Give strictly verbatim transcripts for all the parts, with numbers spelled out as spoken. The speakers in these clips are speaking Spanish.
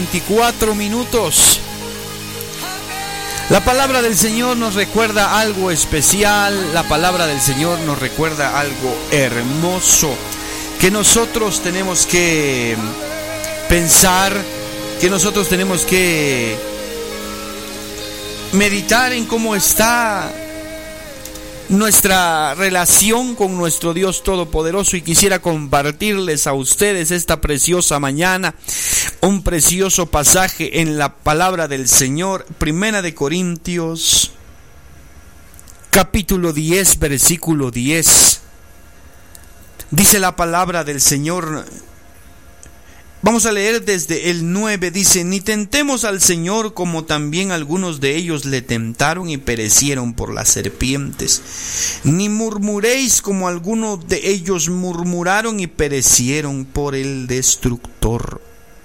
veinticuatro minutos. La palabra del Señor nos recuerda algo especial. La palabra del Señor nos recuerda algo hermoso que nosotros tenemos que pensar, que nosotros tenemos que meditar en cómo está nuestra relación con nuestro Dios Todopoderoso, y quisiera compartirles a ustedes esta preciosa mañana un precioso pasaje en la palabra del Señor. Primera de Corintios capítulo diez, versículo diez. Dice la palabra del Señor. Vamos a leer desde el nueve, dice: ni tentemos al Señor como también algunos de ellos le tentaron y perecieron por las serpientes. Ni murmuréis como algunos de ellos murmuraron y perecieron por el destructor.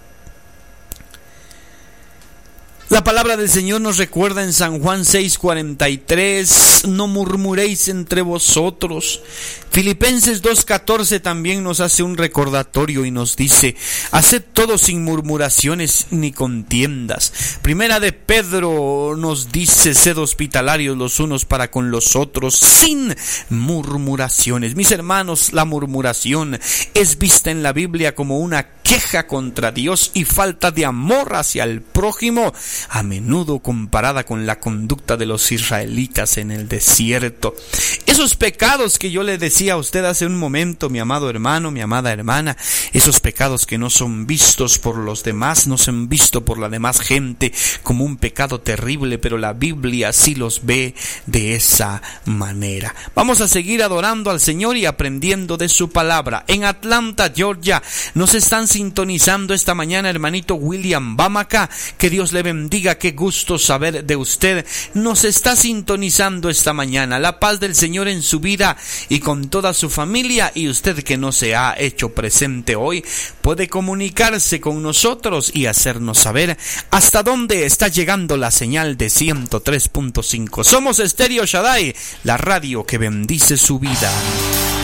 La palabra del Señor nos recuerda en San Juan seis cuarenta y tres: no murmuréis entre vosotros. Filipenses dos catorce también nos hace un recordatorio y nos dice: haced todo sin murmuraciones ni contiendas. Primera de Pedro nos dice: sed hospitalarios los unos para con los otros sin murmuraciones. Mis hermanos, la murmuración es vista en la Biblia como una queja contra Dios y falta de amor hacia el prójimo, a menudo comparada con la conducta de los israelitas en el desierto. Esos pecados que yo le decía a usted hace un momento, mi amado hermano, mi amada hermana, esos pecados que no son vistos por los demás, no son vistos por la demás gente como un pecado terrible, pero la Biblia sí los ve de esa manera. Vamos a seguir adorando al Señor y aprendiendo de su palabra. En Atlanta, Georgia, nos están sintonizando esta mañana hermanito William Bamaca, que Dios le bendiga, qué gusto saber de usted. Nos está sintonizando esta mañana. La paz del Señor en su vida y con toda su familia. Y usted que no se ha hecho presente hoy, puede comunicarse con nosotros y hacernos saber hasta dónde está llegando la señal de ciento tres punto cinco. Somos Estéreo Shaddai, la radio que bendice su vida.